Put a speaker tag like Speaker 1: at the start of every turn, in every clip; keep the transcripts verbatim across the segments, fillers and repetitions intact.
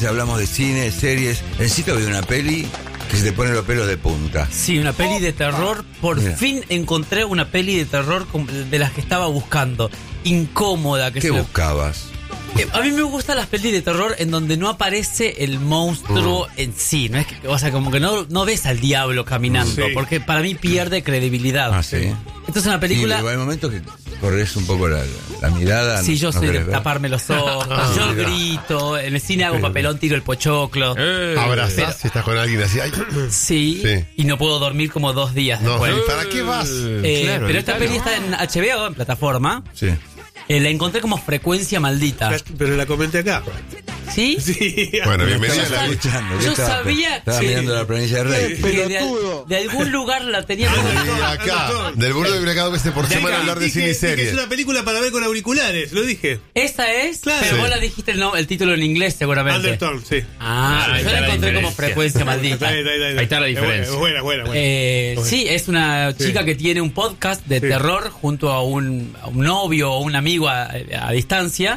Speaker 1: veces hablamos de cine, series. Necesito ver una peli que se te pone los pelos de punta.
Speaker 2: Sí, una peli de terror. Por
Speaker 1: Mira.
Speaker 2: fin encontré una peli de terror de las que estaba buscando. Incómoda. Que
Speaker 1: ¿Qué
Speaker 2: se...
Speaker 1: buscabas?
Speaker 2: Eh, A mí me gustan las pelis de terror en donde no aparece el monstruo
Speaker 1: Mm.
Speaker 2: en sí. No es que, o sea, como que no, no ves al diablo caminando.
Speaker 3: Sí.
Speaker 2: Porque para mí pierde credibilidad.
Speaker 1: Ah, sí.
Speaker 2: Entonces una película...
Speaker 1: Y hay momentos que corres un poco la, la mirada.
Speaker 2: Sí,
Speaker 1: no-
Speaker 2: yo
Speaker 1: no
Speaker 2: soy de
Speaker 1: querés ver.
Speaker 2: taparme los ojos,
Speaker 1: Ah,
Speaker 2: yo
Speaker 1: mira.
Speaker 2: grito, en el cine hago
Speaker 1: Sí.
Speaker 2: papelón, tiro el pochoclo.
Speaker 4: Eh,
Speaker 5: Abrazás si estás con alguien así. Ay,
Speaker 2: Sí,
Speaker 5: Sí.
Speaker 2: y no puedo dormir como dos días
Speaker 5: no,
Speaker 2: después.
Speaker 5: ¿para qué vas?
Speaker 2: Eh,
Speaker 4: claro,
Speaker 2: pero esta
Speaker 4: claro.
Speaker 2: peli está en H B O, en plataforma.
Speaker 1: Sí.
Speaker 2: Eh, la encontré como Frecuencia Maldita.
Speaker 3: Pero la comenté acá.
Speaker 2: ¿Sí?
Speaker 3: Sí.
Speaker 5: Bueno,
Speaker 1: Yo
Speaker 5: bienvenida
Speaker 1: estaba
Speaker 5: a la
Speaker 1: escuchando.
Speaker 2: yo
Speaker 1: estaba-
Speaker 2: sabía-
Speaker 1: Estaba
Speaker 2: sí.
Speaker 1: mirando la provincia de Rey.
Speaker 2: Que de, de algún lugar la tenía.
Speaker 5: Y acá, del burro de Blackout este por
Speaker 3: De
Speaker 5: semana
Speaker 3: acá.
Speaker 5: hablar de
Speaker 3: Dije-
Speaker 5: cine y
Speaker 3: dije que
Speaker 5: series.
Speaker 3: es una película para ver con auriculares, lo dije.
Speaker 2: Esta es,
Speaker 3: Claro.
Speaker 2: pero
Speaker 5: Sí.
Speaker 2: vos la dijiste el, no- el título en inglés seguramente.
Speaker 3: Undertone, sí.
Speaker 2: Ah,
Speaker 4: Ahí
Speaker 2: yo
Speaker 4: está
Speaker 2: la
Speaker 4: la
Speaker 2: encontré como
Speaker 4: diferencia.
Speaker 2: Frecuencia Maldita.
Speaker 3: Ahí, ahí, ahí, ahí.
Speaker 4: Ahí está la
Speaker 3: Es
Speaker 4: diferencia.
Speaker 3: buena, es buena, buena.
Speaker 2: Eh,
Speaker 3: Bueno.
Speaker 2: sí, es una
Speaker 3: Sí.
Speaker 2: chica que tiene un podcast de
Speaker 3: Sí.
Speaker 2: terror junto a un, a un novio o un amigo a, a distancia.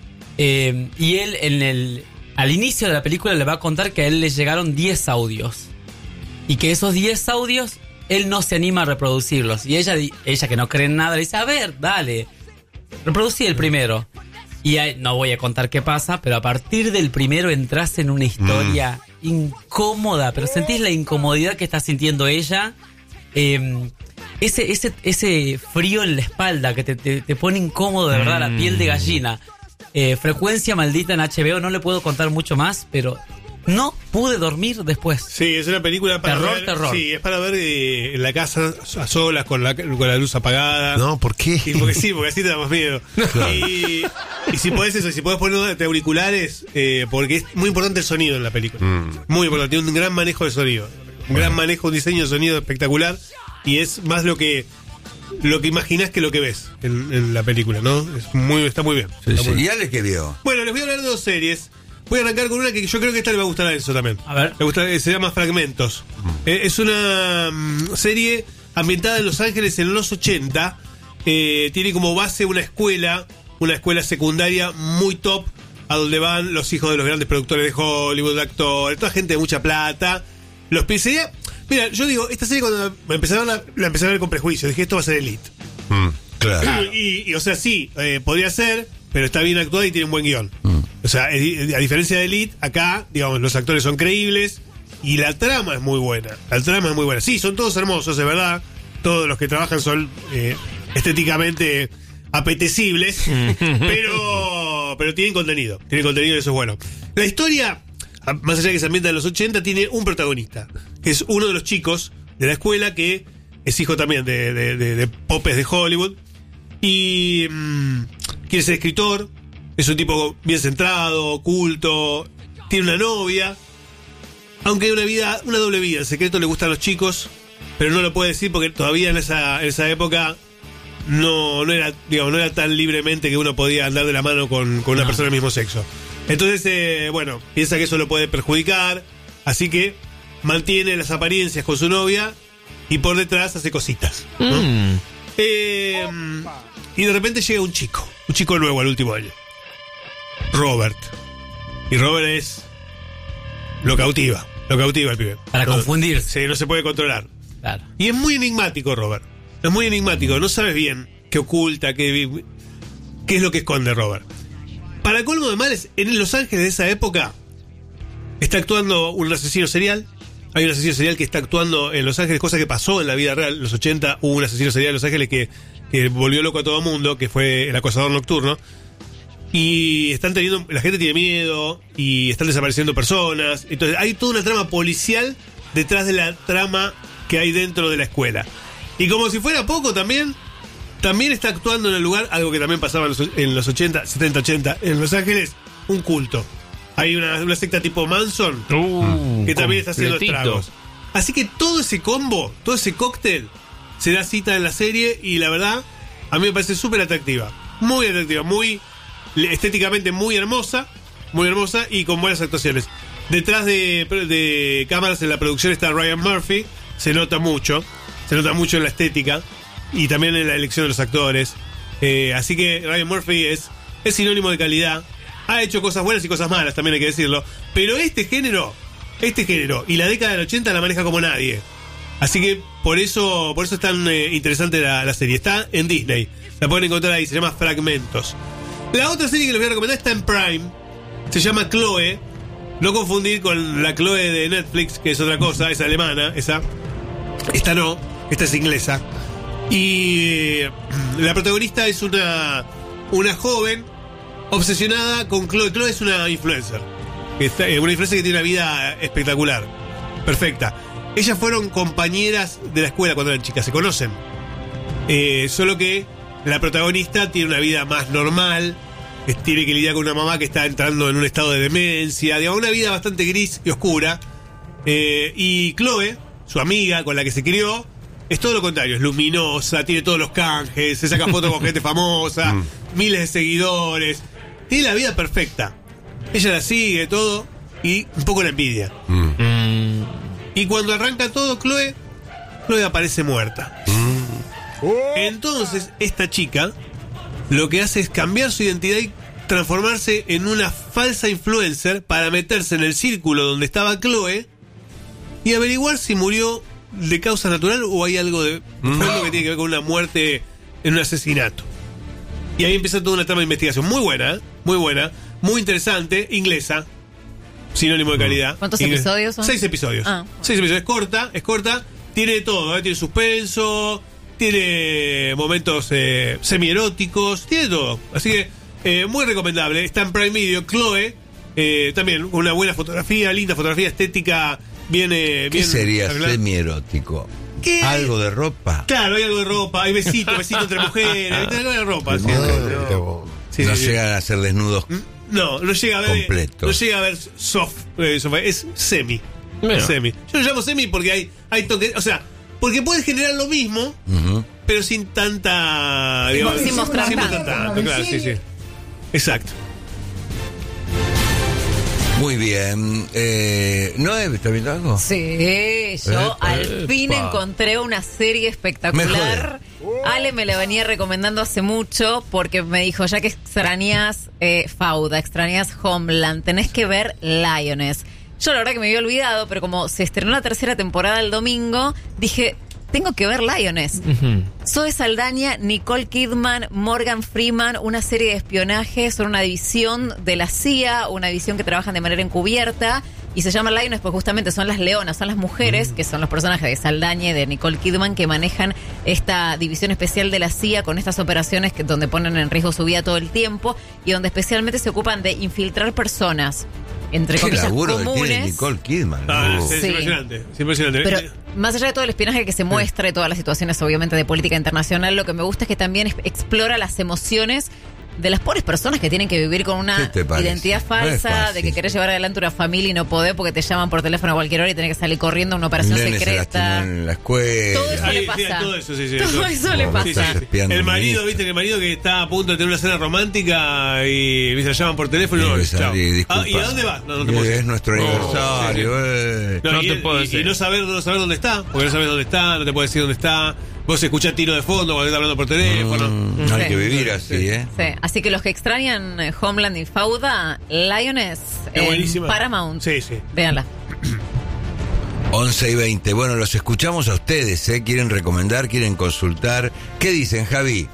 Speaker 2: Eh, y él en el al inicio de la película le va a contar que a él le llegaron diez audios. Y que esos diez audios él no se anima a reproducirlos. Y ella, di- ella que no cree en nada, le dice, a ver, dale, reproducí el primero. Y ahí- no voy a contar qué pasa, pero a partir del primero entras en una historia incómoda, pero sentís la incomodidad que está sintiendo ella. Eh, ese, ese, ese frío en la espalda que te, te, te pone incómodo, de verdad, la piel de gallina. Eh, Frecuencia Maldita en H B O, no le puedo contar mucho más, pero no pude dormir después.
Speaker 3: Sí, es una película para
Speaker 2: Terror,
Speaker 3: ver.
Speaker 2: terror.
Speaker 3: Sí, es para ver eh, en la casa a solas con la, con la luz apagada.
Speaker 5: No, ¿por qué?
Speaker 3: Y porque sí, porque así te da más miedo. Y, y si podés eso, si podés ponerte auriculares, eh, porque es muy importante el sonido en la película.
Speaker 5: Mm.
Speaker 3: Muy importante, tiene un gran manejo de sonido. Un gran manejo, un diseño de sonido espectacular. Y es más lo que lo que imaginás que lo que ves en, en la película, ¿no? Es muy, está muy bien.
Speaker 1: Sí,
Speaker 3: Está
Speaker 1: sí.
Speaker 3: muy bien.
Speaker 1: ¿Y Ale qué vio?
Speaker 3: Bueno, les voy a hablar de dos series. Voy a arrancar con una que yo creo que esta le va a gustar a eso también.
Speaker 2: A ver.
Speaker 3: Le gusta, eh, se llama Fragmentos. Eh, es una mm, serie ambientada en Los Ángeles en los ochenta. Eh, tiene como base una escuela, una escuela secundaria muy top, a donde van los hijos de los grandes productores de Hollywood, actores, toda gente de mucha plata. Los sería, mira, yo digo, esta serie cuando me empecé a ver la, la empecé a ver con prejuicio. Dije, esto va a ser Elite.
Speaker 5: Mm.
Speaker 1: Claro.
Speaker 3: Y, y, o sea, sí, eh, podría ser, pero está bien actuada y tiene un buen guión.
Speaker 1: Mm.
Speaker 3: O sea, eh, a diferencia de Elite, acá, digamos, los actores son creíbles y la trama es muy buena. La trama es muy buena. Sí, son todos hermosos, es verdad. Todos los que trabajan son eh, estéticamente apetecibles, pero, pero tienen contenido. Tienen contenido y eso es bueno. La historia, a- más allá de que se ambienta en los ochenta, tiene un protagonista, que es uno de los chicos de la escuela que es hijo también de, de, de- de popes de Hollywood. Y mm, quiere ser escritor. Es un tipo bien centrado, culto. Tiene una novia. Aunque hay una vida, una doble vida. El secreto le gustan a los chicos, pero no lo puede decir porque todavía en esa, en esa época no, no era, digamos, no era tan libremente que uno podía andar de la mano con, con una
Speaker 2: No.
Speaker 3: persona del mismo sexo. Entonces, eh, bueno, piensa que eso lo puede perjudicar. Así que mantiene las apariencias con su novia y por detrás hace cositas, ¿no?
Speaker 4: Mm.
Speaker 3: Eh, y de repente llega un chico, un chico nuevo al último año. Robert. Y Robert es. Lo cautiva, lo cautiva el pibe.
Speaker 2: Para
Speaker 3: No-
Speaker 2: confundirse.
Speaker 3: Sí, no se puede controlar.
Speaker 2: Claro.
Speaker 3: Y es muy enigmático, Robert. Es muy enigmático. No sabes bien qué oculta, qué, qué es lo que esconde Robert. Para colmo de males, en Los Ángeles de esa época está actuando un asesino serial. Hay un asesino serial que está actuando en Los Ángeles, cosa que pasó en la vida real. En los ochenta hubo un asesino serial en Los Ángeles que, que volvió loco a todo el mundo, que fue el acosador nocturno. Y están teniendo, la gente tiene miedo y están desapareciendo personas. Entonces hay toda una trama policial detrás de la trama que hay dentro de la escuela. Y como si fuera poco también, también está actuando en el lugar, algo que también pasaba en los, en los ochenta, setenta, ochenta, en Los Ángeles, un culto. Hay una, una secta tipo Manson
Speaker 4: Uh,
Speaker 3: que también está haciendo
Speaker 4: completito.
Speaker 3: estragos. Así que todo ese combo, todo ese cóctel, se da cita en la serie y la verdad, a mí me parece súper atractiva. Muy atractiva, muy estéticamente muy hermosa, muy hermosa y con buenas actuaciones. Detrás de, de cámaras en la producción está Ryan Murphy, se nota mucho, se nota mucho en la estética y también en la elección de los actores. Eh, así que Ryan Murphy es, es sinónimo de calidad Ha hecho cosas buenas y cosas malas, también hay que decirlo. Pero este género, este género y la década del ochenta la maneja como nadie. Así que por eso por eso es tan eh, interesante la, la serie. Está en Disney. La pueden encontrar ahí, se llama Fragmentos. La otra serie que les voy a recomendar está en Prime. Se llama Chloe. No confundir con la Chloe de Netflix, que es otra cosa, es alemana, esa. Esta no, esta es inglesa. Y eh, la protagonista es una, una joven obsesionada con Chloe. Chloe es una influencer. Está, una influencer que tiene una vida espectacular. Perfecta. Ellas fueron compañeras de la escuela cuando eran chicas, se conocen. Eh, solo que la protagonista tiene una vida más normal, tiene que lidiar con una mamá que está entrando en un estado de demencia, digamos, una vida bastante gris y oscura. Eh, y Chloe, su amiga con la que se crió, es todo lo contrario, es luminosa, tiene todos los canjes, se saca fotos con gente famosa, miles de seguidores, tiene la vida perfecta. Ella la sigue, todo, y un poco la envidia. Mm. Mm. Y cuando arranca todo, Chloe, Chloe aparece muerta. Mm. Entonces, esta chica lo que hace es cambiar su identidad y transformarse en una falsa influencer para meterse en el círculo donde estaba Chloe y averiguar si murió de causa natural o hay algo de fondo que tiene que ver con una muerte en un asesinato. Y ahí empieza toda una trama de investigación muy buena, ¿eh? Muy buena, muy interesante, inglesa, sinónimo de calidad.
Speaker 4: ¿Cuántos
Speaker 3: Inglés.
Speaker 4: episodios son?
Speaker 3: Seis episodios.
Speaker 4: Ah.
Speaker 3: Seis episodios. Es corta, es corta, tiene de todo, ¿eh? Tiene suspenso, tiene momentos eh, semieróticos, tiene todo. Así que eh, muy recomendable. Está en Prime Video. Chloe, eh, también una buena fotografía, linda fotografía, estética. Viene,
Speaker 1: ¿Qué
Speaker 3: bien
Speaker 1: sería
Speaker 3: arreglada.
Speaker 1: Semierótico?
Speaker 3: ¿Qué?
Speaker 1: ¿Algo de ropa?
Speaker 3: Claro, hay algo de ropa, hay besitos, besitos entre mujeres, hay algo de ropa. Sí,
Speaker 1: No,
Speaker 3: no. Sí,
Speaker 1: no
Speaker 3: sí, sí.
Speaker 1: llegan a ser desnudos.
Speaker 3: No, no llega a ver.
Speaker 1: Completo.
Speaker 3: No llega a ver soft, eh, soft, es semi.
Speaker 2: Mira.
Speaker 3: Semi. Yo lo llamo semi porque hay, hay toques. O sea, porque puedes generar lo mismo,
Speaker 1: Ujú.
Speaker 3: pero sin tanta. Digamos,
Speaker 4: Sin mostrar
Speaker 3: sin
Speaker 4: tanto.
Speaker 3: tanto, claro, sí, sí. Exacto.
Speaker 1: Muy bien. Eh, ¿No ¿está viendo algo?
Speaker 4: Sí, yo
Speaker 1: Epa,
Speaker 4: al fin
Speaker 1: epa.
Speaker 4: encontré una serie espectacular. Ale me la venía recomendando hace mucho porque me dijo, ya que extrañas eh, Fauda, extrañas Homeland, tenés que ver Lioness. Yo la verdad que me había olvidado, pero como se estrenó la tercera temporada el domingo, dije, tengo que ver Lioness.
Speaker 2: Ujú.
Speaker 4: Zoe Saldaña, Nicole Kidman, Morgan Freeman, una serie de espionaje, son una división de la C I A, una división que trabajan de manera encubierta, y se llama Lioness porque justamente son las leonas, son las mujeres, que son los personajes de Saldaña y de Nicole Kidman, que manejan esta división especial de la C I A con estas operaciones que, donde ponen en riesgo su vida todo el tiempo, y donde especialmente se ocupan de infiltrar personas, entre
Speaker 1: Qué
Speaker 4: comillas,
Speaker 1: laburo que tiene
Speaker 4: comunes.
Speaker 1: Nicole Kidman.
Speaker 3: Ah,
Speaker 1: Uh.
Speaker 3: es, es
Speaker 4: Sí.
Speaker 3: impresionante. Es impresionante.
Speaker 4: Pero
Speaker 3: Eh,
Speaker 4: más allá de todo el espionaje que se muestra y todas las situaciones obviamente de política internacional, lo que me gusta es que también es- explora las emociones de las pobres personas que tienen que vivir con
Speaker 1: ¿Qué
Speaker 4: una
Speaker 1: te parece?
Speaker 4: identidad
Speaker 1: No es
Speaker 4: falsa,
Speaker 1: fácil.
Speaker 4: de que querés llevar adelante una familia y no podés porque te llaman por teléfono a cualquier hora y tenés que salir corriendo a una operación
Speaker 1: Nenes se
Speaker 4: secreta.
Speaker 1: lastiman en la escuela.
Speaker 4: Todo eso
Speaker 3: sí,
Speaker 4: le
Speaker 3: sí,
Speaker 4: pasa.
Speaker 3: todo eso, sí, sí,
Speaker 4: Todo
Speaker 3: todo.
Speaker 4: eso le
Speaker 1: No,
Speaker 4: pasa.
Speaker 1: estás espiando
Speaker 3: El
Speaker 1: un
Speaker 3: marido,
Speaker 1: ministro.
Speaker 3: viste, que el marido que está a punto de tener una cena romántica y viste, la llaman por teléfono y no,
Speaker 1: Sí,
Speaker 3: chao.
Speaker 1: salí, disculpa.
Speaker 3: Ah, ¿y a dónde vas? No, no te
Speaker 1: Eh,
Speaker 3: puedo
Speaker 1: es
Speaker 3: decir.
Speaker 1: nuestro
Speaker 3: No,
Speaker 1: aniversario.
Speaker 3: sí, sí.
Speaker 1: eh.
Speaker 3: No,
Speaker 2: No
Speaker 3: y,
Speaker 2: te
Speaker 3: el-
Speaker 2: puedo
Speaker 3: y-
Speaker 2: decir.
Speaker 3: y no saber, no saber dónde está, porque no sabes dónde está, no te puede decir dónde está. Vos escuchás tiro de fondo cuando está hablando por teléfono.
Speaker 1: Mm, no hay
Speaker 4: Sí.
Speaker 1: que vivir así, ¿eh?
Speaker 4: Sí, así que los que extrañan eh, Homeland y Fauda, Lioness
Speaker 3: Es
Speaker 4: en
Speaker 3: buenísima.
Speaker 4: Paramount.
Speaker 3: Sí, sí.
Speaker 4: Véanla.
Speaker 1: once y veinte. Bueno, los escuchamos a ustedes, ¿eh? Quieren recomendar, quieren consultar. ¿Qué dicen, Javi?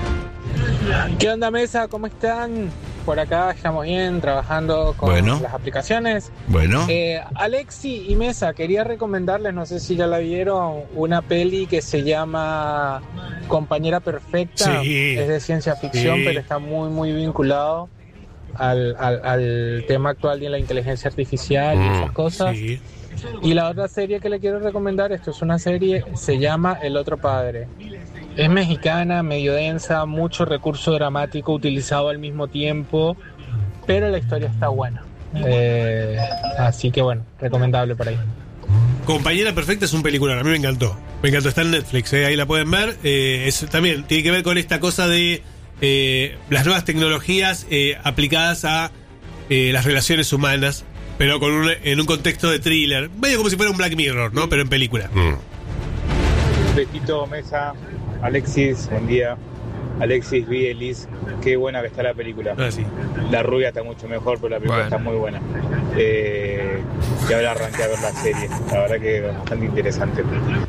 Speaker 6: ¿Qué onda, mesa? ¿Cómo están? Por acá estamos bien, trabajando con
Speaker 1: Bueno.
Speaker 6: las aplicaciones.
Speaker 1: Bueno.
Speaker 6: Eh, Alexi y Mesa, quería recomendarles, no sé si ya la vieron, una peli que se llama Compañera Perfecta.
Speaker 3: Sí.
Speaker 6: Es de ciencia ficción,
Speaker 3: Sí.
Speaker 6: pero está muy, muy vinculado al, al, al tema actual de la inteligencia artificial y esas cosas.
Speaker 3: Sí.
Speaker 6: Y la otra serie que le quiero recomendar, esto es una serie, se llama El Otro Padre. Es mexicana, medio densa, mucho recurso dramático utilizado al mismo tiempo, pero la historia está buena. Eh, así que bueno, recomendable por ahí.
Speaker 3: Compañera Perfecta es un peliculón, a mí me encantó. Me encantó, está en Netflix, eh, ahí la pueden ver. Eh, es, también tiene que ver con esta cosa de eh, las nuevas tecnologías eh, aplicadas a eh, las relaciones humanas, pero con un, en un contexto de thriller. Medio como si fuera un Black Mirror, ¿no? Pero en película.
Speaker 5: Mm.
Speaker 7: Besito, mesa. Alexis, buen día.
Speaker 6: Alexis, vi Elise, qué buena que está la película.
Speaker 3: Ah, sí.
Speaker 6: La rubia está mucho mejor, pero la película
Speaker 1: Bueno.
Speaker 6: está muy buena. Eh, y ahora arranqué a ver la serie. La verdad que es bastante interesante.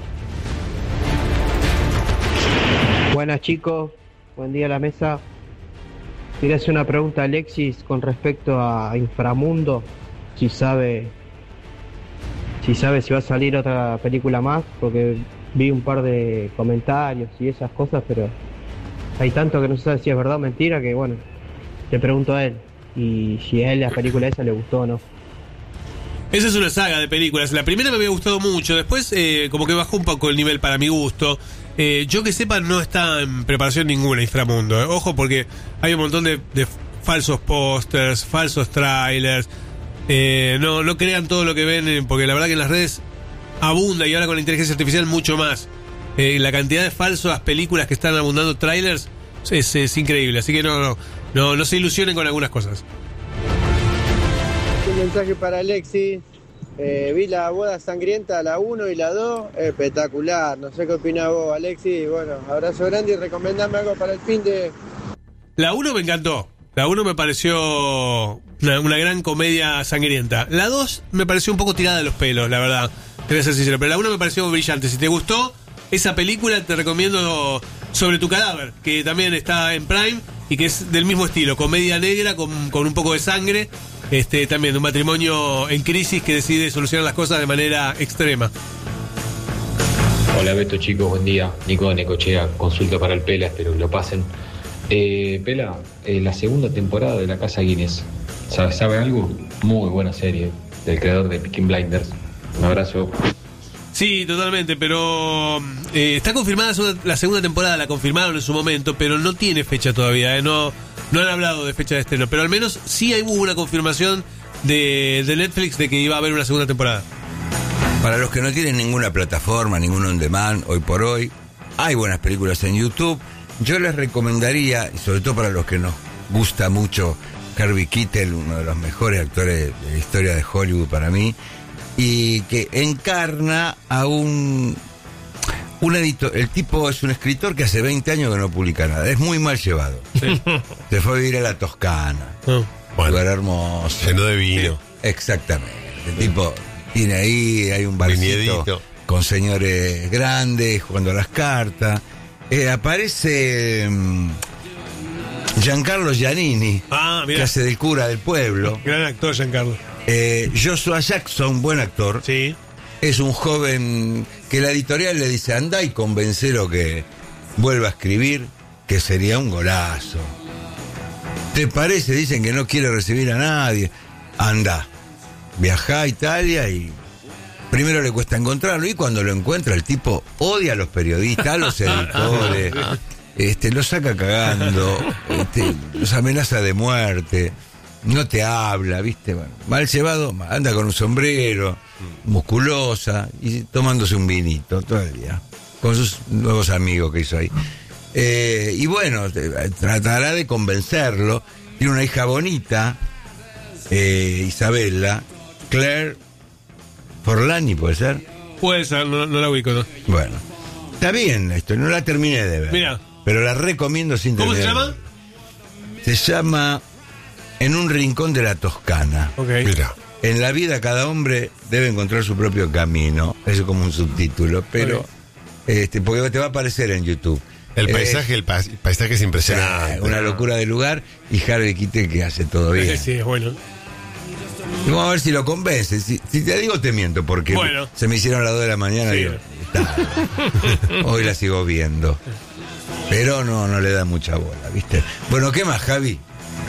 Speaker 7: Buenas chicos, buen día a la mesa. Quería hacer una pregunta a Alexis con respecto a Inframundo, si sabe si sabe si va a salir otra película más, porque vi un par de comentarios y esas cosas, pero hay tanto que no se sabe si es verdad o mentira que bueno, le pregunto a él y si a él la película esa le gustó o no.
Speaker 3: Esa es una saga de películas. La primera me había gustado mucho, después eh, como que bajó un poco el nivel para mi gusto. Eh, yo que sepa, no está en preparación ninguna Inframundo. Eh. Ojo, porque hay un montón de, de falsos pósters, falsos trailers. Eh, no, no crean todo lo que ven, eh, porque la verdad que en las redes abunda, y ahora con la inteligencia artificial mucho más. Eh, la cantidad de falsas películas que están abundando trailers es, es increíble. Así que no, no, no, no se ilusionen con algunas cosas.
Speaker 8: Un mensaje para Alexis. Eh, vi la boda sangrienta, la uno y la dos, espectacular. No sé qué opinás vos, Alexis. Bueno, abrazo grande y recomendame algo para el fin de...
Speaker 3: La uno me encantó. La uno me pareció una, una gran comedia sangrienta. La dos me pareció un poco tirada de los pelos, la verdad. Te voy a ser sincero. Pero la uno me pareció brillante. Si te gustó esa película, te recomiendo Sobre tu cadáver, que también está en Prime y que es del mismo estilo. Comedia negra con, con un poco de sangre. Este, también de un matrimonio en crisis que decide solucionar las cosas de manera extrema.
Speaker 9: Hola Beto, chicos, buen día. Nico de Necochea, consulta para el Pela, espero que lo pasen. Eh, Pela, eh, la segunda temporada de La Casa Guinness, ¿sabe, ¿sabe algo? Muy buena serie, del creador de Peaky Blinders. Un abrazo.
Speaker 3: Sí, totalmente, pero eh, está confirmada la segunda temporada, la confirmaron en su momento, pero no tiene fecha todavía, eh, no, no han hablado de fecha de estreno, pero al menos sí hubo una confirmación de, de Netflix de que iba a haber una segunda temporada.
Speaker 1: Para los que no tienen ninguna plataforma, ningún on demand, hoy por hoy, hay buenas películas en YouTube. Yo les recomendaría, y sobre todo para los que nos gusta mucho Harvey Keitel, uno de los mejores actores de la historia de Hollywood para mí, y que encarna a un un editor. El tipo es un escritor que hace veinte años que no publica nada, es muy mal llevado. Sí. Se fue a vivir a la Toscana,
Speaker 5: oh, bueno,
Speaker 1: lugar hermoso,
Speaker 5: lleno de vino.
Speaker 1: Sí, exactamente. El tipo tiene ahí, hay un barcito Viñedito. Con señores grandes jugando a las cartas. Eh, aparece um, Giancarlo Giannini,
Speaker 3: ah,
Speaker 1: que hace del cura del pueblo.
Speaker 3: Gran actor Giancarlo.
Speaker 1: Eh, Joshua Jackson, buen actor.
Speaker 3: Sí.
Speaker 1: Es un joven que la editorial le dice, anda y convencelo que vuelva a escribir, que sería un golazo. ¿Te parece? Dicen que no quiere recibir a nadie. Anda, viaja a Italia y primero le cuesta encontrarlo, y cuando lo encuentra el tipo odia a los periodistas, a los editores, este, los saca cagando, este, los amenaza de muerte. No te habla, ¿viste? Bueno, mal llevado, anda con un sombrero, musculosa, y tomándose un vinito todo el día, con sus nuevos amigos que hizo ahí. Eh, y bueno, tratará de convencerlo. Tiene una hija bonita, eh, Isabella, Claire Forlani, ¿puede ser?
Speaker 3: Puede ser, no, no la ubico, ¿no?
Speaker 1: Bueno, está bien esto, no la terminé de ver.
Speaker 3: Mira.
Speaker 1: Pero la recomiendo sin
Speaker 3: ¿Cómo se
Speaker 1: terminar.
Speaker 3: llama?
Speaker 1: Se llama En un rincón de la Toscana.
Speaker 3: Ok.
Speaker 5: Mira.
Speaker 1: En la vida cada hombre debe encontrar su propio camino. Eso como un subtítulo, pero okay. este, porque te va a aparecer en YouTube.
Speaker 5: El
Speaker 1: Eh,
Speaker 5: paisaje, el, pa- el paisaje es impresionante.
Speaker 1: Una locura de lugar, y Harvey Keitel que hace todo bien.
Speaker 3: Sí, es bueno.
Speaker 1: Y vamos a ver si lo convence. Si, si te digo, te miento, porque
Speaker 3: bueno.
Speaker 1: se me hicieron a las dos de la mañana.
Speaker 3: Sí.
Speaker 1: Y digo, está. Hoy la sigo viendo. Pero no, no le da mucha bola, ¿viste? Bueno, ¿qué más, Javi?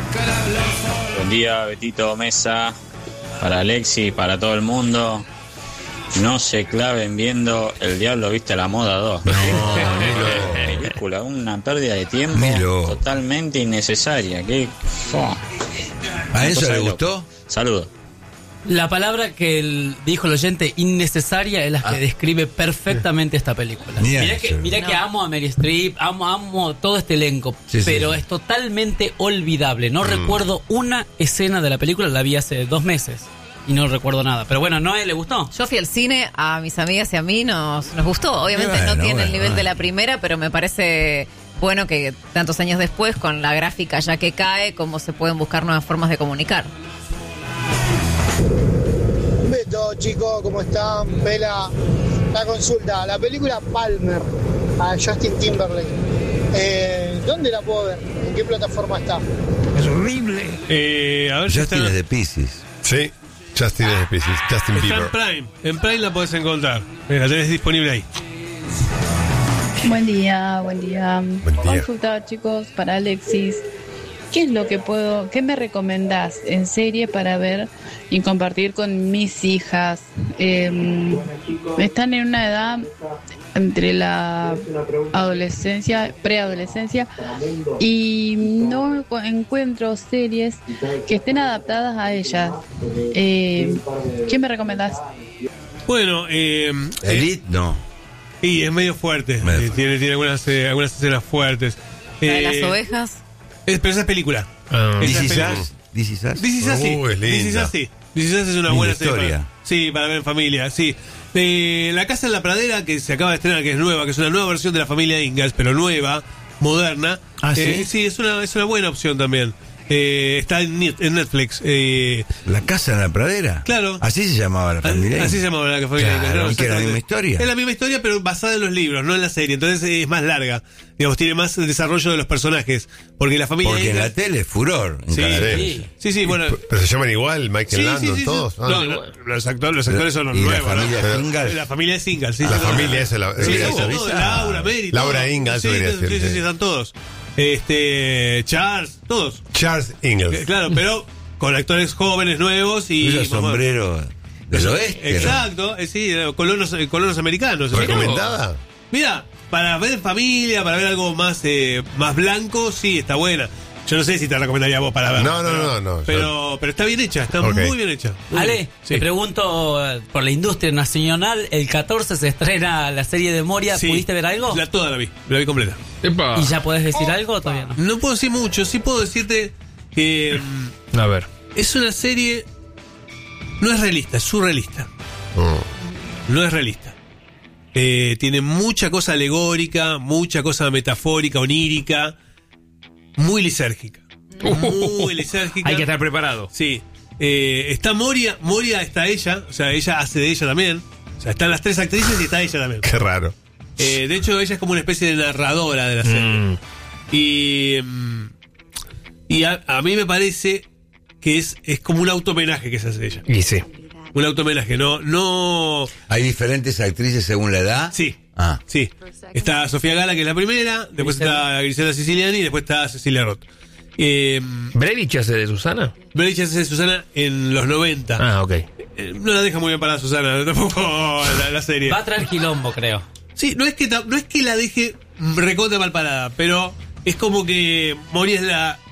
Speaker 10: Buen día, Betito, Mesa, para Alexi, para todo el mundo. No se claven viendo El Diablo Viste a la Moda dos.
Speaker 1: No,
Speaker 10: película, una pérdida de tiempo
Speaker 1: Milo.
Speaker 10: totalmente innecesaria. ¿Qué? Oh.
Speaker 1: ¿A eso
Speaker 10: Cosa
Speaker 1: le
Speaker 10: de
Speaker 1: gustó?
Speaker 10: loco. Saludos.
Speaker 2: La palabra que el, dijo el oyente, innecesaria, es la que
Speaker 1: Ah.
Speaker 2: describe perfectamente esta película.
Speaker 1: Ni
Speaker 2: Mirá,
Speaker 1: eso.
Speaker 2: que, mirá
Speaker 4: No.
Speaker 2: que amo a Meryl Streep, amo, amo todo este elenco,
Speaker 1: Sí, sí,
Speaker 2: pero
Speaker 1: sí.
Speaker 2: es totalmente olvidable. No recuerdo una escena de la película, la vi hace dos meses y no recuerdo nada. Pero bueno, ¿no le gustó?
Speaker 4: Yo fui al cine, a mis amigas y a mí nos, nos gustó. Obviamente
Speaker 1: Bueno,
Speaker 4: no tiene
Speaker 1: bueno,
Speaker 4: el nivel
Speaker 1: bueno.
Speaker 4: de la primera, pero me parece bueno que tantos años después, con la gráfica ya que cae, cómo se pueden buscar nuevas formas de comunicar.
Speaker 11: Beto, chicos, ¿cómo están? Pela, la consulta, la película Palmer, a Justin Timberlake, eh, ¿dónde la puedo ver? ¿En qué plataforma está?
Speaker 12: Es horrible.
Speaker 3: Eh, a ver si
Speaker 1: Justin
Speaker 3: está,
Speaker 1: es de Pisces.
Speaker 5: Sí, Justin es de Pisces, Justin
Speaker 3: está
Speaker 5: Bieber.
Speaker 3: en Prime. En Prime la podés encontrar. Eh, La tenés disponible ahí.
Speaker 13: Buen día, buen día.
Speaker 5: Buen día.
Speaker 13: Consulta, chicos, para Alexis. ¿Qué es lo que puedo, qué me recomendás en serie para ver y compartir con mis hijas? Eh, están en una edad entre la adolescencia, preadolescencia, y no encuentro series que estén adaptadas a ellas. Eh, ¿Qué me recomendás?
Speaker 3: Bueno, eh,
Speaker 1: Elite, no.
Speaker 3: y es medio fuerte.
Speaker 1: Medio
Speaker 3: Eh,
Speaker 1: fuerte.
Speaker 3: tiene, tiene algunas, eh, algunas escenas fuertes.
Speaker 4: La de
Speaker 3: Eh,
Speaker 4: las ovejas.
Speaker 3: es, pero esa es película.
Speaker 5: Ah.
Speaker 3: Esa
Speaker 1: This
Speaker 3: es
Speaker 1: is
Speaker 3: película.
Speaker 1: Us. This is Us.
Speaker 3: This is Us, sí.
Speaker 5: Uh, es
Speaker 3: This is
Speaker 5: linda.
Speaker 3: Us, sí. This is Us es una
Speaker 1: Linda
Speaker 3: buena serie
Speaker 1: historia.
Speaker 3: para- sí, para ver en familia, sí. Eh, La Casa en la Pradera, que se acaba de estrenar, que es nueva, que es una nueva versión de la familia Ingalls, pero nueva, moderna.
Speaker 1: Ah, ¿sí?
Speaker 3: Eh, sí, es una, es una buena opción también. Eh, está en, Net- en Netflix. Eh,
Speaker 1: La casa en la pradera.
Speaker 3: Claro.
Speaker 1: Así se llamaba la familia.
Speaker 3: Así se llama la familia
Speaker 1: Claro,
Speaker 3: Ingalls, ¿no?
Speaker 1: que era la misma historia.
Speaker 3: Es la misma historia, pero basada en los libros, no en la serie. Entonces es más larga. Digamos, tiene más desarrollo de los personajes. Porque la familia
Speaker 1: Porque en la
Speaker 3: Ingalls-
Speaker 1: tele es furor. en
Speaker 3: Sí,
Speaker 1: Canal
Speaker 5: sí.
Speaker 1: tres.
Speaker 3: Sí, sí, bueno.
Speaker 5: Pero se llaman igual, Michael
Speaker 3: Sí, sí,
Speaker 5: Landon,
Speaker 3: sí, sí.
Speaker 5: todos. Ah.
Speaker 3: No, no, los, actores, los actores son los
Speaker 1: Y la
Speaker 3: nuevos. ¿no?
Speaker 1: familia
Speaker 5: Pero-
Speaker 1: Ingalls.
Speaker 3: La familia es Ingalls, sí.
Speaker 5: La
Speaker 3: sí,
Speaker 5: familia
Speaker 3: sí.
Speaker 5: esa, la-
Speaker 3: Sí,
Speaker 5: esa-
Speaker 3: todos,
Speaker 1: esa-
Speaker 3: Laura, Mary.
Speaker 5: Laura
Speaker 3: todos.
Speaker 5: Ingalls,
Speaker 3: Sí,
Speaker 5: debería
Speaker 3: sí,
Speaker 5: ser,
Speaker 3: sí, sí,
Speaker 5: sí.
Speaker 3: sí, están todos. Este, Charles, todos.
Speaker 5: Charles
Speaker 3: Eh,
Speaker 5: Ingalls.
Speaker 3: Claro, pero con actores jóvenes, nuevos y...
Speaker 1: Esos sombreros del oeste. ¿no?
Speaker 3: Exacto, eh, sí, eh, colonos, eh, colonos americanos.
Speaker 5: ¿Recomendada?
Speaker 3: Mira, para ver familia, para ver algo más, eh, más blanco, sí, está buena. Yo no sé si te recomendaría a vos para ver.
Speaker 5: No, no,
Speaker 3: pero,
Speaker 5: no, no,
Speaker 3: Pero, pero está bien hecha, está
Speaker 5: Ok.
Speaker 3: muy bien hecha. Muy
Speaker 2: Ale,
Speaker 3: bien. Sí.
Speaker 2: te pregunto eh, por la industria nacional, el catorce se estrena la serie de Moria,
Speaker 3: Sí.
Speaker 2: ¿pudiste ver algo?
Speaker 3: La toda la vi, la vi completa.
Speaker 2: ¿Y ya podés decir algo o todavía no?
Speaker 3: No puedo decir mucho, sí puedo decirte que mm,
Speaker 12: A ver.
Speaker 3: es una serie. No es realista, es surrealista.
Speaker 5: Mm.
Speaker 3: No es realista. Eh, tiene mucha cosa alegórica, mucha cosa metafórica, onírica, muy lisérgica. Muy lisérgica.
Speaker 12: Hay que estar preparado.
Speaker 3: Sí. Eh, está Moria, Moria está ella, o sea, ella hace de ella también. O sea, están las tres actrices y está ella también.
Speaker 5: Qué raro.
Speaker 3: Eh, de hecho, ella es como una especie de narradora de la serie.
Speaker 12: Mm.
Speaker 3: Y, mm, y a, a mí me parece que es, es como un auto-homenaje que se hace ella.
Speaker 12: Y sí.
Speaker 3: Un auto-homenaje, no, no.
Speaker 1: Hay diferentes actrices según la edad.
Speaker 3: Sí.
Speaker 1: Ah.
Speaker 3: Sí. Está Sofía Gala, que es la primera, después está Griselda Siciliani y después está Cecilia Roth. Eh,
Speaker 12: ¿Brevich hace de Susana?
Speaker 3: Brevich hace de Susana en los noventa.
Speaker 12: Ah, ok.
Speaker 3: Eh, no la deja muy bien parada Susana, tampoco la, la serie.
Speaker 2: Va a traer quilombo, creo.
Speaker 3: Sí, no es que ta- no es que la deje recontra mal parada, pero es como que Moria es la